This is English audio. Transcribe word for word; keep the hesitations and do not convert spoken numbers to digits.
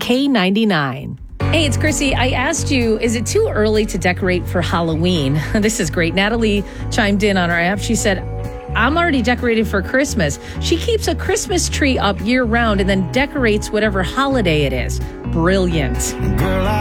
K ninety-nine. Hey, it's Chrissy. I asked you, is it too early to decorate for Halloween? This is great. Natalie chimed in on our app. She said, I'm already decorated for Christmas. She keeps a Christmas tree up year round and then decorates whatever holiday it is. Brilliant. Girl, I